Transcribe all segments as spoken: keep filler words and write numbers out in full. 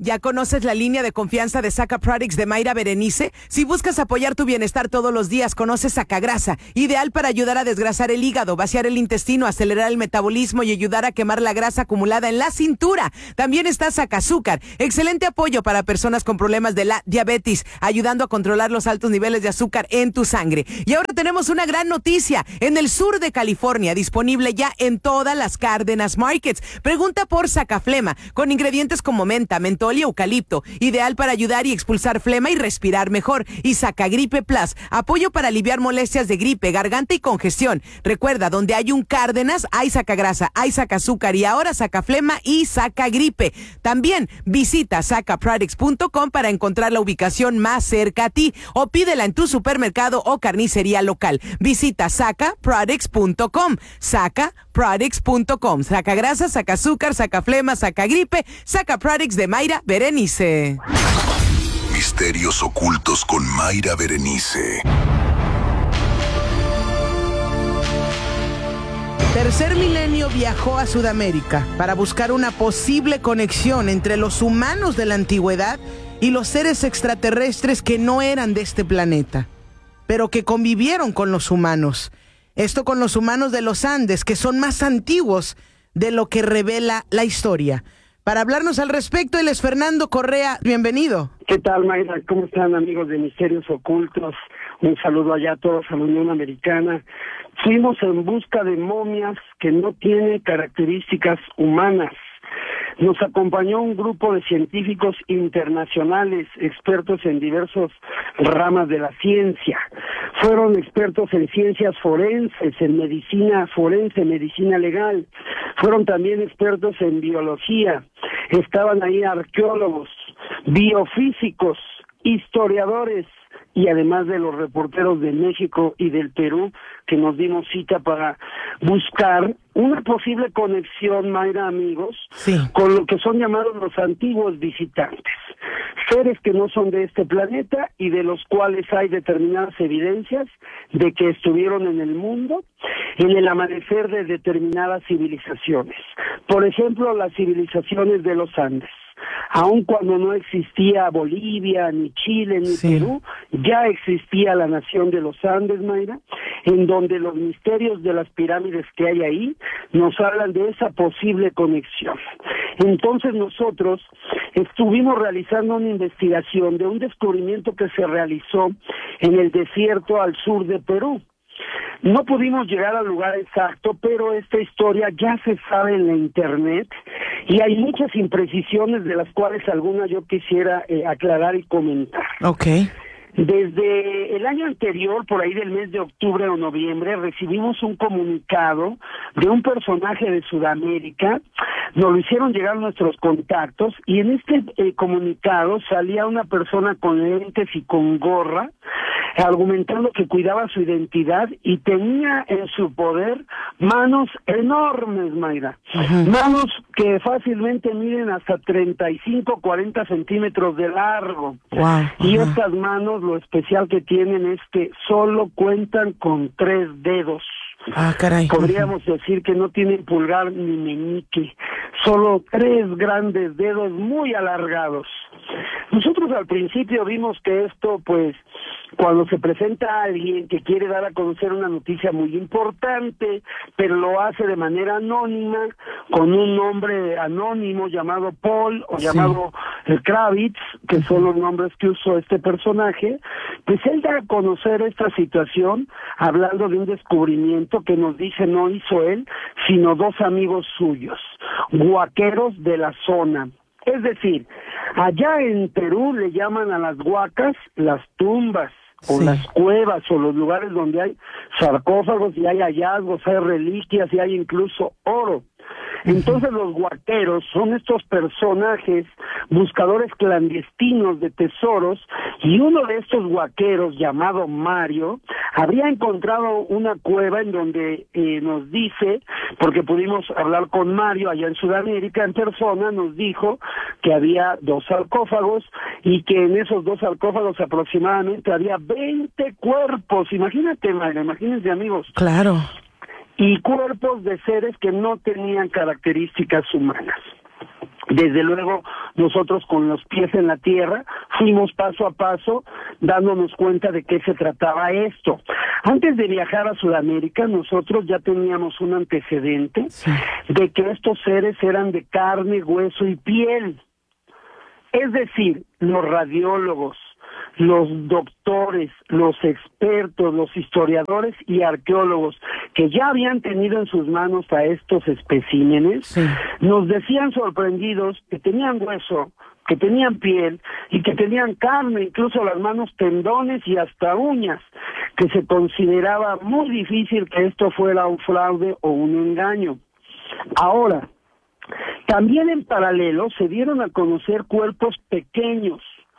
¿Ya conoces la línea de confianza de Saca Products de Mayra Berenice? Si buscas apoyar tu bienestar todos los días, conoce Sacagrasa, ideal para ayudar a desgrasar el hígado, vaciar el intestino, acelerar el metabolismo y ayudar a quemar la grasa acumulada en la cintura. También está Sacazúcar, excelente apoyo para personas con problemas de la diabetes, ayudando a controlar los altos niveles de azúcar en tu sangre. Y ahora tenemos una gran noticia, en el sur de California, disponible ya en todas las Cárdenas Markets. Pregunta por Sacaflema, con ingredientes como menta, mentol y eucalipto, ideal para ayudar y expulsar flema y respirar mejor. Y Sacagripe Plus, apoyo para aliviar molestias de gripe, garganta y congestión. Recuerda, donde hay un Cárdenas, hay Sacagrasa, hay Sacazúcar y ahora Sacaflema y Sacagripe. También visita saca products punto com para encontrar la ubicación más cerca a ti o pídela en tu supermercado o carnicería local. Visita saca products punto com, saca products punto com. Sacagrasa, Sacazúcar, Sacaflema, Sacagripe, Saca Products de Mayra Berenice. Misterios ocultos con Mayra Berenice. Tercer Milenio viajó a Sudamérica para buscar una posible conexión entre los humanos de la antigüedad y los seres extraterrestres que no eran de este planeta, pero que convivieron con los humanos. Esto con los humanos de los Andes, que son más antiguos de lo que revela la historia. Para hablarnos al respecto, él es Fernando Correa. Bienvenido. ¿Qué tal, Mayra? ¿Cómo están, amigos de Misterios Ocultos? Un saludo allá a todos, a la Unión Americana. Fuimos en busca de momias que no tienen características humanas. Nos acompañó un grupo de científicos internacionales, expertos en diversas ramas de la ciencia. Fueron expertos en ciencias forenses, en medicina forense, medicina legal. Fueron también expertos en biología. Estaban ahí arqueólogos, biofísicos, historiadores, y además de los reporteros de México y del Perú, que nos dimos cita para buscar una posible conexión, Mayra, amigos, sí, con lo que son llamados los antiguos visitantes, seres que no son de este planeta y de los cuales hay determinadas evidencias de que estuvieron en el mundo en el amanecer de determinadas civilizaciones. Por ejemplo, las civilizaciones de los Andes. Aun cuando no existía Bolivia, ni Chile, ni sí. Perú, ya existía la nación de los Andes, Mayra, en donde los misterios de las pirámides que hay ahí nos hablan de esa posible conexión. Entonces nosotros estuvimos realizando una investigación de un descubrimiento que se realizó en el desierto al sur de Perú. No pudimos llegar al lugar exacto, pero esta historia ya se sabe en la internet y hay muchas imprecisiones de las cuales algunas yo quisiera eh, aclarar y comentar. Okay. Desde el año anterior, por ahí del mes de octubre o noviembre, recibimos un comunicado de un personaje de Sudamérica. Nos lo hicieron llegar nuestros contactos y en este eh, comunicado salía una persona con lentes y con gorra, argumentando que cuidaba su identidad y tenía en su poder manos enormes, Mayra. Uh-huh. Manos que fácilmente miden hasta treinta y cinco, cuarenta centímetros de largo. Wow. Uh-huh. Y estas manos, lo especial que tienen es que solo cuentan con tres dedos. Ah, caray. Podríamos uh-huh. decir que no tienen pulgar ni meñique, solo tres grandes dedos muy alargados. Nosotros al principio vimos que esto, pues, cuando se presenta a alguien que quiere dar a conocer una noticia muy importante, pero lo hace de manera anónima, con un nombre anónimo llamado Paul o sí. llamado eh, Kravitz, que son los nombres que usó este personaje, pues él da a conocer esta situación hablando de un descubrimiento que nos dice no hizo él, sino dos amigos suyos, huaqueros de la zona. Es decir, allá en Perú le llaman a las huacas las tumbas, o sí. las cuevas, o los lugares donde hay sarcófagos y hay hallazgos, hay reliquias y hay incluso oro. Entonces los huaqueros son estos personajes buscadores clandestinos de tesoros y uno de estos huaqueros llamado Mario habría encontrado una cueva en donde eh, nos dice, porque pudimos hablar con Mario allá en Sudamérica en persona, nos dijo que había dos sarcófagos y que en esos dos sarcófagos aproximadamente había veinte cuerpos. Imagínate, Mario, imagínense, amigos. Claro. Y cuerpos de seres que no tenían características humanas. Desde luego nosotros con los pies en la tierra fuimos paso a paso dándonos cuenta de qué se trataba esto. Antes de viajar a Sudamérica, nosotros ya teníamos un antecedente sí. de que estos seres eran de carne, hueso y piel. Es decir, los radiólogos, los doctores, los expertos, los historiadores y arqueólogos que ya habían tenido en sus manos a estos especímenes, sí. nos decían sorprendidos que tenían hueso, que tenían piel y que tenían carne, incluso las manos tendones y hasta uñas, que se consideraba muy difícil que esto fuera un fraude o un engaño. Ahora, también en paralelo se dieron a conocer cuerpos pequeños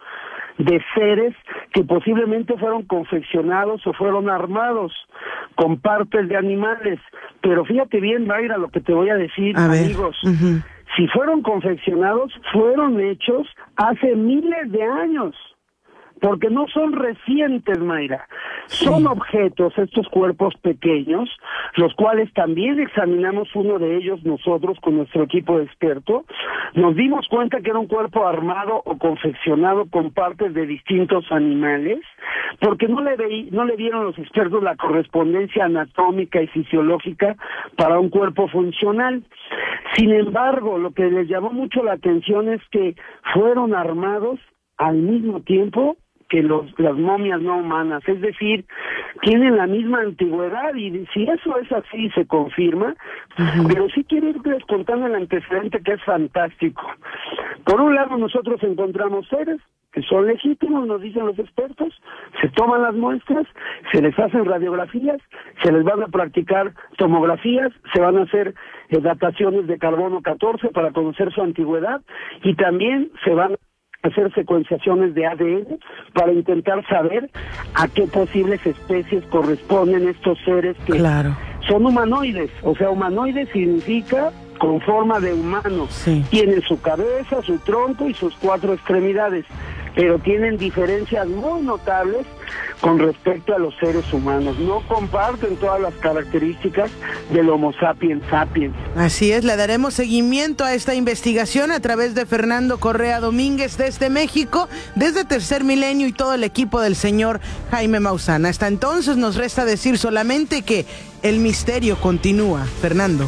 de seres que posiblemente fueron confeccionados o fueron armados con partes de animales. Pero fíjate bien, Mayra, lo que te voy a decir, a amigos. Uh-huh. Si fueron confeccionados, fueron hechos hace miles de años. Porque no son recientes, Mayra. Sí. Son objetos, estos cuerpos pequeños, los cuales también examinamos uno de ellos nosotros con nuestro equipo de expertos. Nos dimos cuenta que era un cuerpo armado o confeccionado con partes de distintos animales, porque no le, ve, no le dieron los expertos la correspondencia anatómica y fisiológica para un cuerpo funcional. Sin embargo, lo que les llamó mucho la atención es que fueron armados al mismo tiempo que los, las momias no humanas, es decir, tienen la misma antigüedad, y si eso es así se confirma, uh-huh. pero sí quiero irles contando el antecedente que es fantástico. Por un lado, nosotros encontramos seres que son legítimos, nos dicen los expertos, se toman las muestras, se les hacen radiografías, se les van a practicar tomografías, se van a hacer eh, dataciones de carbono catorce para conocer su antigüedad, y también se van a hacer secuenciaciones de A D N para intentar saber a qué posibles especies corresponden estos seres que claro. son humanoides. O sea, humanoides significa con forma de humano. Sí. Tienen su cabeza, su tronco y sus cuatro extremidades, pero tienen diferencias muy notables con respecto a los seres humanos. No comparten todas las características del Homo sapiens sapiens. Así es, le daremos seguimiento a esta investigación a través de Fernando Correa Domínguez desde México, desde Tercer Milenio y todo el equipo del señor Jaime Maussan. Hasta entonces nos resta decir solamente que el misterio continúa. Fernando.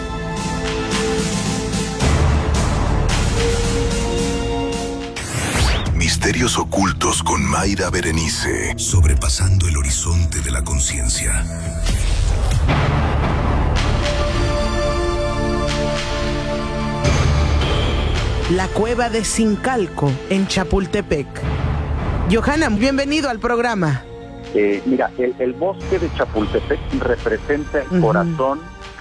Misterios ocultos con Mayra Berenice, sobrepasando el horizonte de la conciencia. La cueva de Zincalco, en Chapultepec. Johanna, bienvenido al programa. Eh, mira, el, el bosque de Chapultepec representa el uh-huh. corazón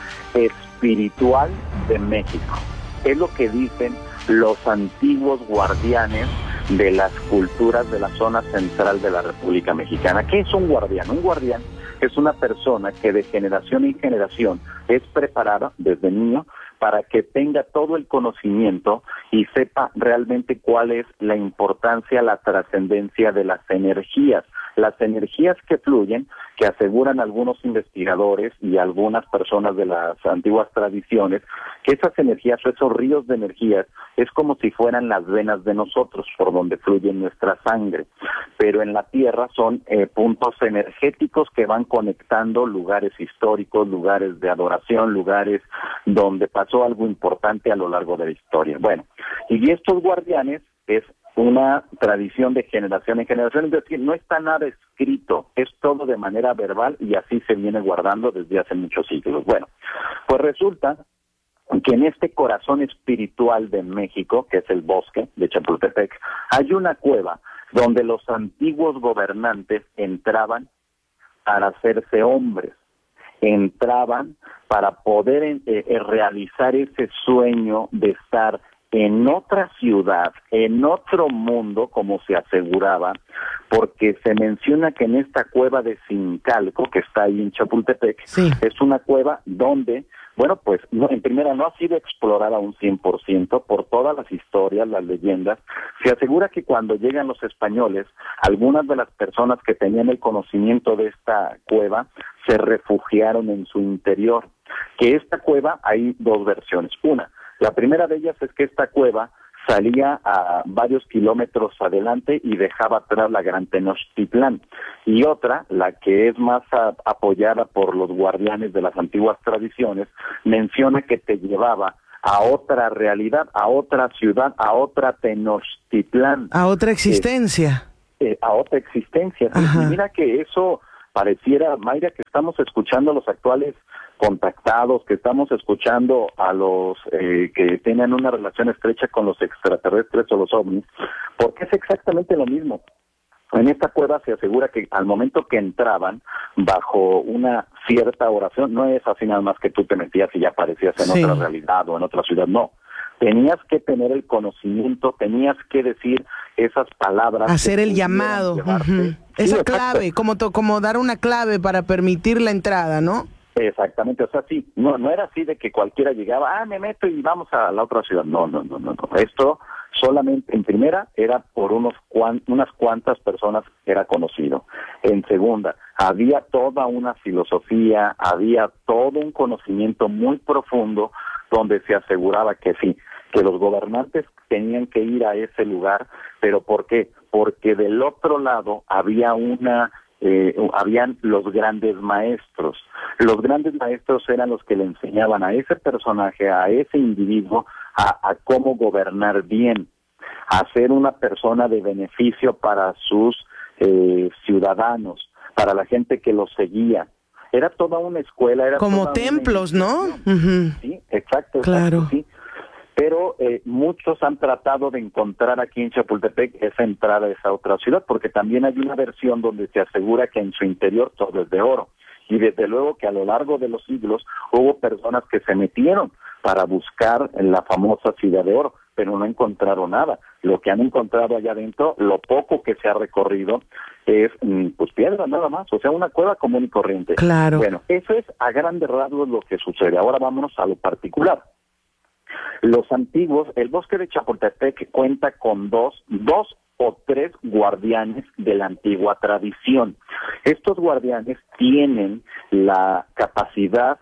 espiritual de México. Es lo que dicen los antiguos guardianes de las culturas de la zona central de la República Mexicana. ¿Qué es un guardián? Un guardián es una persona que de generación en generación es preparada desde niño para que tenga todo el conocimiento y sepa realmente cuál es la importancia, la trascendencia de las energías. Las energías que fluyen, que aseguran algunos investigadores y algunas personas de las antiguas tradiciones, que esas energías o esos ríos de energías es como si fueran las venas de nosotros, por donde fluye nuestra sangre. Pero en la Tierra son eh, puntos energéticos que van conectando lugares históricos, lugares de adoración, lugares donde pasó algo importante a lo largo de la historia. Bueno, y estos guardianes es una tradición de generación en generación, es decir, no está nada escrito, es todo de manera verbal y así se viene guardando desde hace muchos siglos. Bueno, pues resulta que en este corazón espiritual de México, que es el bosque de Chapultepec, hay una cueva donde los antiguos gobernantes entraban para hacerse hombres, entraban para poder eh, eh, realizar ese sueño de estar en otra ciudad, en otro mundo, como se aseguraba, porque se menciona que en esta cueva de Zincalco, que está ahí en Chapultepec, sí. es una cueva donde, bueno, pues no, en primera no ha sido explorada un cien por ciento por todas las historias, las leyendas. Se asegura que cuando llegan los españoles, algunas de las personas que tenían el conocimiento de esta cueva se refugiaron en su interior. Que esta cueva, hay dos versiones. Una, la primera de ellas es que esta cueva salía a varios kilómetros adelante y dejaba atrás la Gran Tenochtitlán. Y otra, la que es más a, apoyada por los guardianes de las antiguas tradiciones, menciona que te llevaba a otra realidad, a otra ciudad, a otra Tenochtitlán. A otra existencia. Eh, eh, a otra existencia. Y mira que eso pareciera, Mayra, que estamos escuchando a los actuales contactados, que estamos escuchando a los eh, que tienen una relación estrecha con los extraterrestres o los ovnis, porque es exactamente lo mismo. En esta cueva se asegura que al momento que entraban bajo una cierta oración, no es así nada más que tú te metías y ya aparecías en sí. otra realidad o en otra ciudad, no. Tenías que tener el conocimiento, tenías que decir esas palabras. Hacer el llamado. Uh-huh. Esa sí, clave, como, to, como dar una clave para permitir la entrada, ¿no? Exactamente, o sea, sí, no, no era así de que cualquiera llegaba, ah, me meto y vamos a la otra ciudad. No, no, no, no, no. Esto solamente, en primera, era por unos cuan, unas cuantas personas que era conocido. En segunda, había toda una filosofía, había todo un conocimiento muy profundo donde se aseguraba que sí, que los gobernantes tenían que ir a ese lugar, pero ¿por qué? Porque del otro lado había una... Eh, habían los grandes maestros. Los grandes maestros eran los que le enseñaban a ese personaje, a ese individuo, a, a cómo gobernar bien, a ser una persona de beneficio para sus eh, ciudadanos, para la gente que los seguía. Era toda una escuela. Era como toda templos, una... ¿no? Uh-huh. Sí, exacto. exacto claro. Sí. Pero eh, muchos han tratado de encontrar aquí en Chapultepec esa entrada a esa otra ciudad, porque también hay una versión donde se asegura que en su interior todo es de oro. Y desde luego que a lo largo de los siglos hubo personas que se metieron para buscar en la famosa Ciudad de Oro, pero no encontraron nada. Lo que han encontrado allá adentro, lo poco que se ha recorrido, es pues piedra nada más, o sea, una cueva común y corriente. Claro. Bueno, eso es a grandes rasgos lo que sucede. Ahora vámonos a lo particular. Los antiguos, el bosque de Chapultepec cuenta con dos, dos o tres guardianes de la antigua tradición. Estos guardianes tienen la capacidad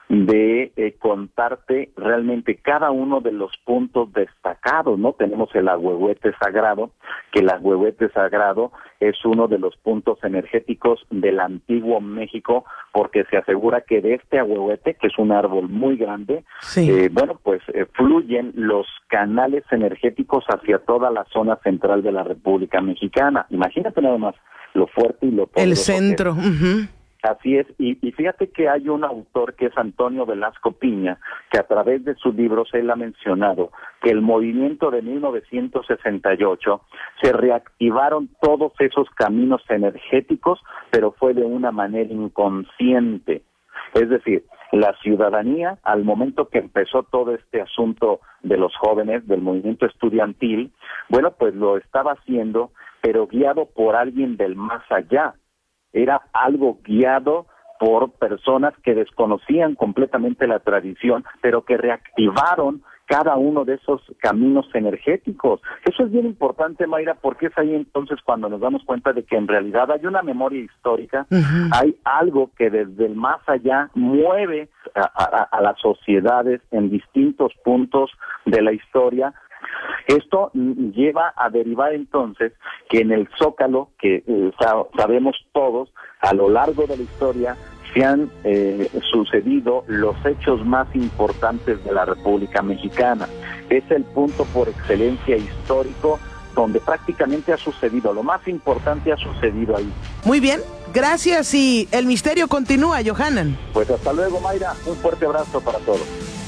de eh, contarte realmente cada uno de los puntos destacados, ¿no? Tenemos el ahuehuete sagrado, que el ahuehuete sagrado es uno de los puntos energéticos del antiguo México, porque se asegura que de este ahuehuete, que es un árbol muy grande, sí. eh, bueno, pues eh, fluyen los canales energéticos hacia toda la zona central de la República Mexicana. Imagínate nada más lo fuerte y lo poderoso. El centro. Uh-huh. Así es, y, y fíjate que hay un autor que es Antonio Velasco Piña, que a través de sus libros él ha mencionado que el movimiento de mil novecientos sesenta y ocho se reactivaron todos esos caminos energéticos, pero fue de una manera inconsciente. Es decir, la ciudadanía, al momento que empezó todo este asunto de los jóvenes, del movimiento estudiantil, bueno, pues lo estaba haciendo, pero guiado por alguien del más allá. Era algo guiado por personas que desconocían completamente la tradición, pero que reactivaron cada uno de esos caminos energéticos. Eso es bien importante, Mayra, porque es ahí entonces cuando nos damos cuenta de que en realidad hay una memoria histórica, uh-huh. hay algo que desde el más allá mueve a, a, a las sociedades en distintos puntos de la historia. Esto lleva a derivar entonces que en el Zócalo, que eh, sabemos todos, a lo largo de la historia se han eh, sucedido los hechos más importantes de la República Mexicana. Es el punto por excelencia histórico donde prácticamente ha sucedido, lo más importante ha sucedido ahí. Muy bien, gracias y el misterio continúa, Johanan. Pues hasta luego, Mayra, un fuerte abrazo para todos.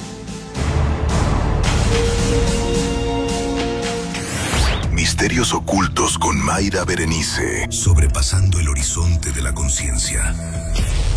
Misterios ocultos con Mayra Berenice, sobrepasando el horizonte de la conciencia.